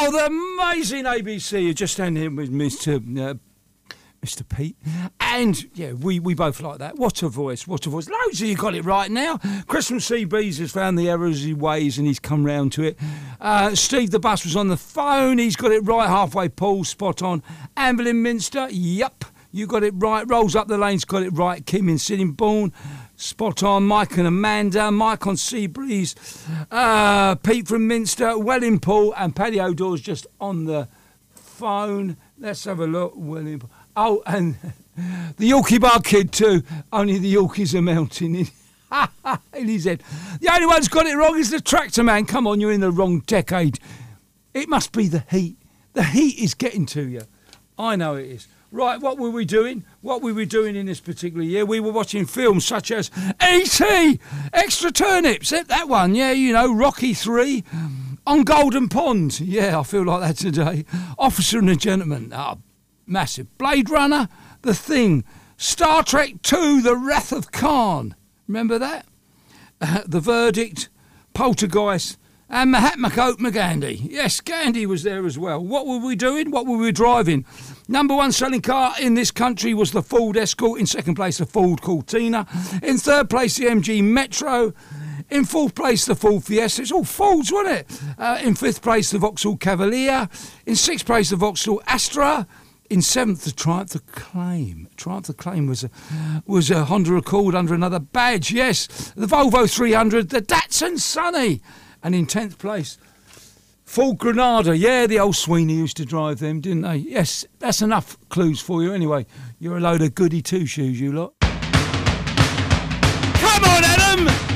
Oh, the amazing ABC. You're just standing here with Mr. Pete. And, yeah, we both like that. What a voice, what a voice. Loads of you got it right now. Christmas CBs has found the errors he ways and he's come round to it. Steve the Bus was on the phone. He's got it right halfway. Paul, spot on. Amberlin Minster, yup. You got it right. Rolls Up the Lane's got it right. Kim in Sittingbourne, spot on. Mike and Amanda. Mike on Seabreeze. Pete from Minster. Welling Paul. And Paddy O'Dore's just on the phone. Let's have a look. Welling Paul. Oh, and the Yorkie Bar Kid too. Only the Yorkies are mounting in his head. The only one's got it wrong is the Tractor Man. Come on, you're in the wrong decade. It must be the heat. The heat is getting to you. I know it is. Right, what were we doing? What were we doing in this particular year? We were watching films such as E.T., Extra Turnips, that one, yeah, you know, Rocky 3, On Golden Pond, yeah, I feel like that today, Officer and a Gentleman, massive, Blade Runner, The Thing, Star Trek II, The Wrath of Khan, remember that? The Verdict, Poltergeist, and Mahatma Gandhi. Yes, Gandhi was there as well. What were we doing? What were we driving? Number one selling car in this country was the Ford Escort. In second place, the Ford Cortina. In third place, the MG Metro. In fourth place, the Ford Fiesta. It's all Fords, wasn't it? In fifth place, the Vauxhall Cavalier. In sixth place, the Vauxhall Astra. In seventh, the Triumph Acclaim. Triumph Acclaim was a Honda Accord under another badge. Yes, the Volvo 300, the Datsun Sunny. And in 10th place, Ford Granada. Yeah, the old Sweeney used to drive them, didn't they? Yes, that's enough clues for you anyway. You're a load of goody two-shoes, you lot. Come on, Adam!